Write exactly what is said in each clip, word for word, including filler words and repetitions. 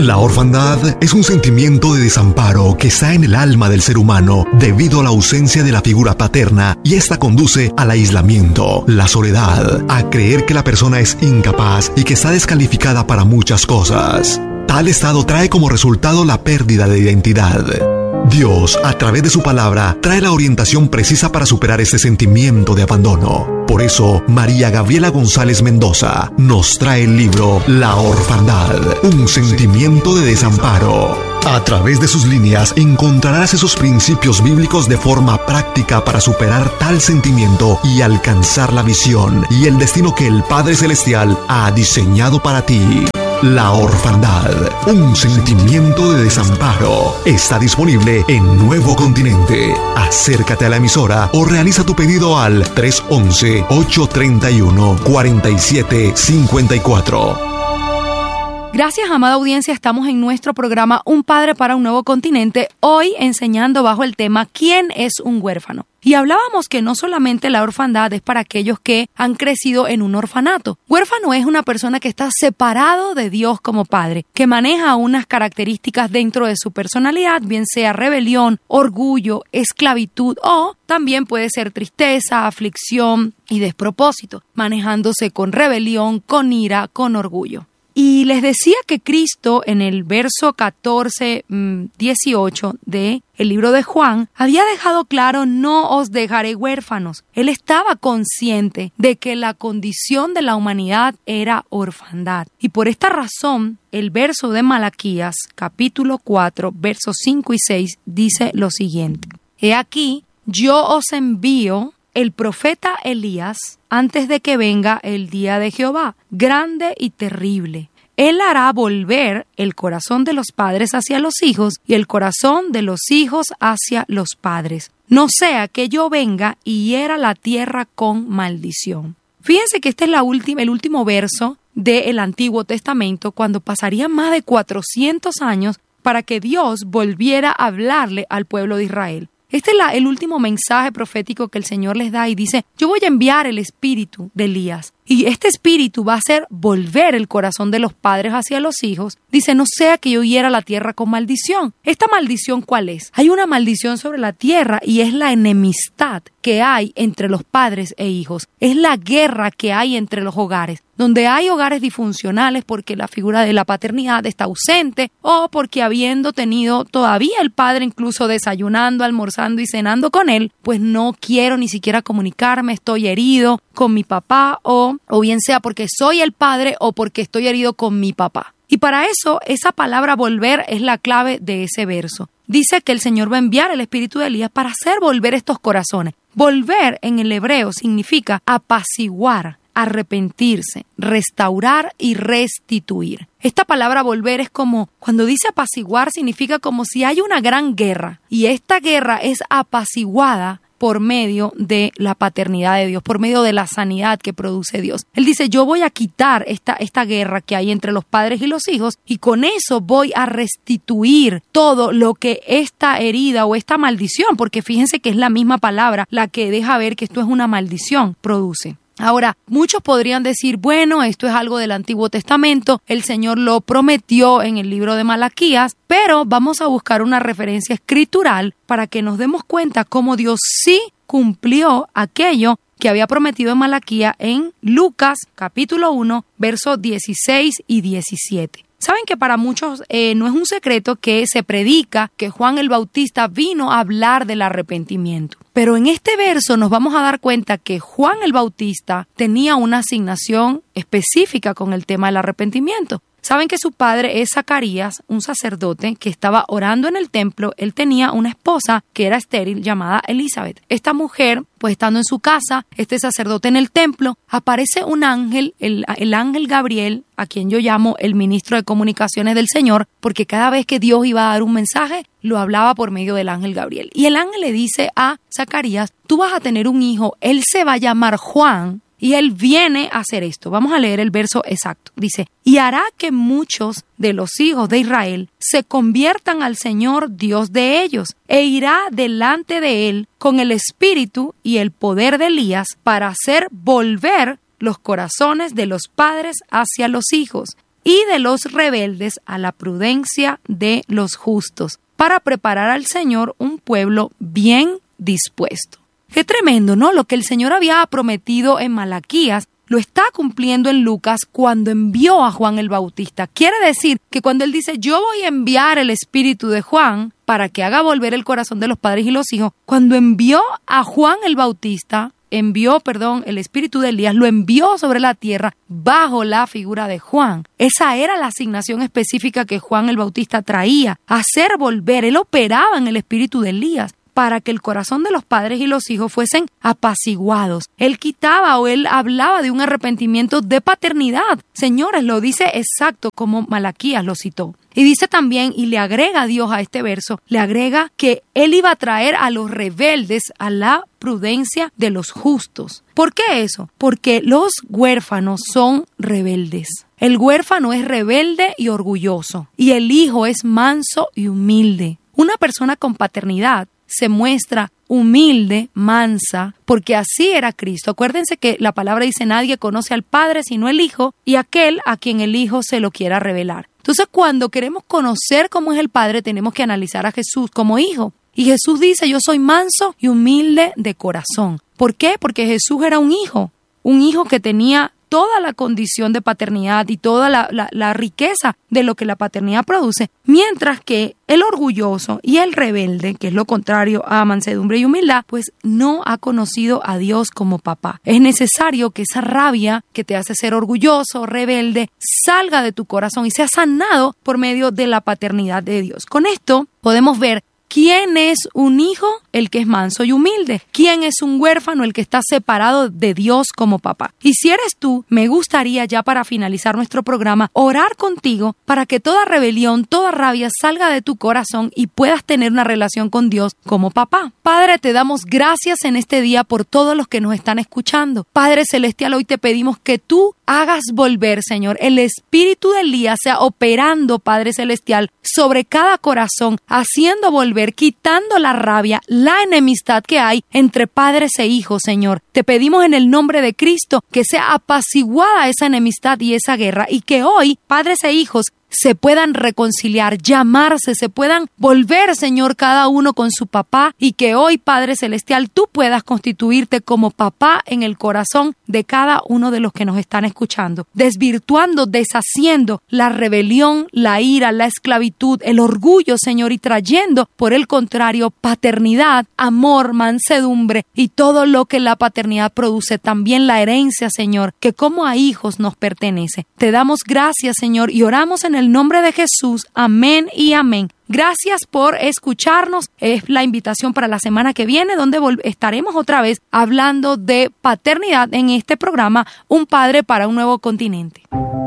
La orfandad es un sentimiento de desamparo que está en el alma del ser humano debido a la ausencia de la figura paterna, y esta conduce al aislamiento, la soledad, a creer que la persona es incapaz y que está descalificada para muchas cosas. Tal estado trae como resultado la pérdida de identidad. Dios, a través de su palabra, trae la orientación precisa para superar este sentimiento de abandono. Por eso, María Gabriela González Mendoza nos trae el libro La orfandad, un sentimiento de desamparo. A través de sus líneas encontrarás esos principios bíblicos de forma práctica para superar tal sentimiento y alcanzar la visión y el destino que el Padre Celestial ha diseñado para ti. La orfandad, un sentimiento de desamparo, está disponible en Nuevo Continente. Acércate a la emisora o realiza tu pedido al tres once, ocho treinta y uno, cuarenta y siete cincuenta y cuatro. Gracias, amada audiencia, estamos en nuestro programa Un Padre para un Nuevo Continente, hoy enseñando bajo el tema ¿Quién es un huérfano? Y hablábamos que no solamente la orfandad es para aquellos que han crecido en un orfanato. Huérfano es una persona que está separado de Dios como padre, que maneja unas características dentro de su personalidad, bien sea rebelión, orgullo, esclavitud o también puede ser tristeza, aflicción y despropósito, manejándose con rebelión, con ira, con orgullo. Y les decía que Cristo en el verso catorce, dieciocho de el libro de Juan había dejado claro: no os dejaré huérfanos. Él estaba consciente de que la condición de la humanidad era orfandad. Y por esta razón, el verso de Malaquías, capítulo cuatro, versos cinco y seis, dice lo siguiente: He aquí, yo os envío el profeta Elías antes de que venga el día de Jehová, grande y terrible. Él hará volver el corazón de los padres hacia los hijos y el corazón de los hijos hacia los padres, no sea que yo venga y hiera la tierra con maldición. Fíjense que este es la última, el último verso del Antiguo Testamento, cuando pasarían más de cuatrocientos años para que Dios volviera a hablarle al pueblo de Israel. Este es la, el último mensaje profético que el Señor les da y dice: yo voy a enviar el espíritu de Elías. Y este espíritu va a hacer volver el corazón de los padres hacia los hijos. Dice: no sea que yo hiera la tierra con maldición. ¿Esta maldición cuál es? Hay una maldición sobre la tierra y es la enemistad que hay entre los padres e hijos. Es la guerra que hay entre los hogares, donde hay hogares disfuncionales porque la figura de la paternidad está ausente o porque habiendo tenido todavía el padre incluso desayunando, almorzando y cenando con él, pues no quiero ni siquiera comunicarme, estoy herido con mi papá o, o bien sea porque soy el padre o porque estoy herido con mi papá. Y para eso, esa palabra volver es la clave de ese verso. Dice que el Señor va a enviar el espíritu de Elías para hacer volver estos corazones. Volver en el hebreo significa apaciguar, arrepentirse, restaurar y restituir. Esta palabra volver es como, cuando dice apaciguar, significa como si hay una gran guerra y esta guerra es apaciguada por medio de la paternidad de Dios, por medio de la sanidad que produce Dios. Él dice: yo voy a quitar esta, esta guerra que hay entre los padres y los hijos y con eso voy a restituir todo lo que esta herida o esta maldición, porque fíjense que es la misma palabra la que deja ver que esto es una maldición, produce. Ahora, muchos podrían decir: bueno, esto es algo del Antiguo Testamento, el Señor lo prometió en el libro de Malaquías, pero vamos a buscar una referencia escritural para que nos demos cuenta cómo Dios sí cumplió aquello que había prometido en Malaquías en Lucas capítulo uno, versos dieciséis y diecisiete. Saben que para muchos eh, no es un secreto que se predica que Juan el Bautista vino a hablar del arrepentimiento. Pero en este verso nos vamos a dar cuenta que Juan el Bautista tenía una asignación específica con el tema del arrepentimiento. Saben que su padre es Zacarías, un sacerdote que estaba orando en el templo. Él tenía una esposa que era estéril llamada Elizabeth. Esta mujer, pues estando en su casa, este sacerdote en el templo, aparece un ángel, el, el ángel Gabriel, a quien yo llamo el ministro de comunicaciones del Señor, porque cada vez que Dios iba a dar un mensaje, lo hablaba por medio del ángel Gabriel. Y el ángel le dice a Zacarías: tú vas a tener un hijo, él se va a llamar Juan, y él viene a hacer esto. Vamos a leer el verso exacto. Dice: y hará que muchos de los hijos de Israel se conviertan al Señor Dios de ellos, e irá delante de él con el espíritu y el poder de Elías para hacer volver los corazones de los padres hacia los hijos, y de los rebeldes a la prudencia de los justos, para preparar al Señor un pueblo bien dispuesto. Qué tremendo, ¿no? Lo que el Señor había prometido en Malaquías lo está cumpliendo en Lucas cuando envió a Juan el Bautista. Quiere decir que cuando él dice, yo voy a enviar el espíritu de Juan para que haga volver el corazón de los padres y los hijos, cuando envió a Juan el Bautista, envió, perdón, el espíritu de Elías, lo envió sobre la tierra bajo la figura de Juan. Esa era la asignación específica que Juan el Bautista traía, hacer volver. Él operaba en el espíritu de Elías para que el corazón de los padres y los hijos fuesen apaciguados. Él quitaba o él hablaba de un arrepentimiento de paternidad. Señores, lo dice exacto como Malaquías lo citó. Y dice también, y le agrega a Dios a este verso, le agrega que él iba a traer a los rebeldes a la prudencia de los justos. ¿Por qué eso? Porque los huérfanos son rebeldes. El huérfano es rebelde y orgulloso, y el hijo es manso y humilde. Una persona con paternidad se muestra humilde, mansa, porque así era Cristo. Acuérdense que la palabra dice, nadie conoce al Padre sino el Hijo, y aquel a quien el Hijo se lo quiera revelar. Entonces, cuando queremos conocer cómo es el Padre, tenemos que analizar a Jesús como Hijo. Y Jesús dice, yo soy manso y humilde de corazón. ¿Por qué? Porque Jesús era un hijo, un hijo que tenía toda la condición de paternidad y toda la, la, la riqueza de lo que la paternidad produce, mientras que el orgulloso y el rebelde, que es lo contrario a mansedumbre y humildad, pues no ha conocido a Dios como papá. Es necesario que esa rabia que te hace ser orgulloso, rebelde, salga de tu corazón y sea sanado por medio de la paternidad de Dios. Con esto podemos ver ¿quién es un hijo? El que es manso y humilde. ¿Quién es un huérfano? El que está separado de Dios como papá. Y si eres tú, me gustaría ya para finalizar nuestro programa, orar contigo para que toda rebelión, toda rabia salga de tu corazón y puedas tener una relación con Dios como papá. Padre, te damos gracias en este día por todos los que nos están escuchando. Padre Celestial, hoy te pedimos que tú hagas volver, Señor, el espíritu de Elías sea operando, Padre Celestial, sobre cada corazón, haciendo volver, quitando la rabia, la enemistad que hay entre padres e hijos, Señor. Te pedimos en el nombre de Cristo que sea apaciguada esa enemistad y esa guerra, y que hoy, padres e hijos, se puedan reconciliar, llamarse, se puedan volver, Señor, cada uno con su papá, y que hoy, Padre Celestial, tú puedas constituirte como papá en el corazón de cada uno de los que nos están escuchando, desvirtuando, deshaciendo la rebelión, la ira, la esclavitud, el orgullo, Señor, y trayendo, por el contrario, paternidad, amor, mansedumbre y todo lo que la paternidad produce, también la herencia, Señor, que como a hijos nos pertenece. Te damos gracias, Señor, y oramos en el el nombre de Jesús. Amén y amén. Gracias por escucharnos. Es la invitación para la semana que viene, donde estaremos otra vez hablando de paternidad en este programa, Un Padre para un Nuevo Continente.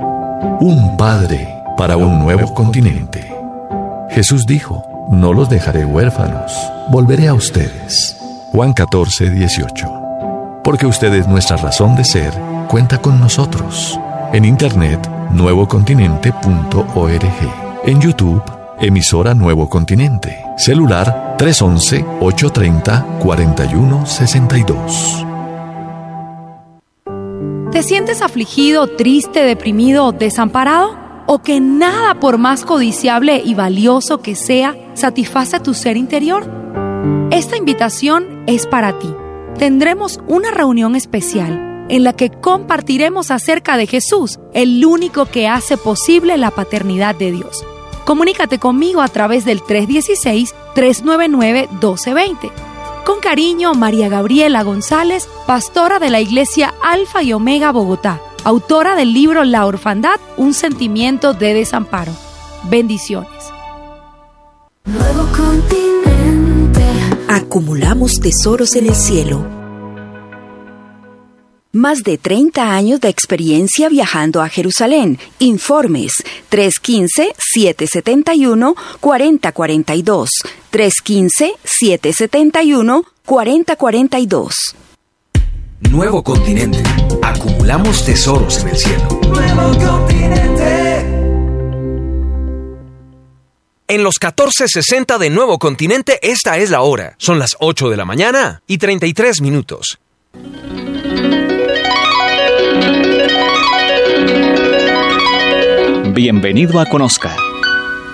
Un Padre para un Nuevo Continente. Jesús dijo, no los dejaré huérfanos, volveré a ustedes. Juan catorce, dieciocho. Porque usted es nuestra razón de ser, cuenta con nosotros. En internet, nuevo continente punto org. En YouTube, emisora Nuevo Continente. Celular tres once, ochocientos treinta, cuarenta y uno sesenta y dos. ¿Te sientes afligido, triste, deprimido o desamparado? ¿O que nada, por más codiciable y valioso que sea, satisface tu ser interior? Esta invitación es para ti. Tendremos una reunión especial en la que compartiremos acerca de Jesús, el único que hace posible la paternidad de Dios. Comunícate conmigo a través del tres uno seis, tres nueve nueve, uno dos dos cero. Con cariño, María Gabriela González, pastora de la Iglesia Alfa y Omega Bogotá, autora del libro La Orfandad, un sentimiento de desamparo. Bendiciones. Nuevo Continente. Acumulamos tesoros en el cielo. Más de treinta años de experiencia viajando a Jerusalén. Informes tres uno cinco, siete siete uno, cuatro cero cuatro dos. tres uno cinco, siete siete uno, cuatro cero cuatro dos. Nuevo Continente. Acumulamos tesoros en el cielo. Nuevo Continente. En los catorce sesenta de Nuevo Continente, esta es la hora. Son las ocho de la mañana y treinta y tres minutos. Bienvenido a Conozca.